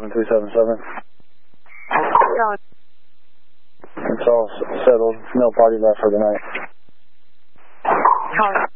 7377. Charlie. It's all settled. No party left for the night. Charlie.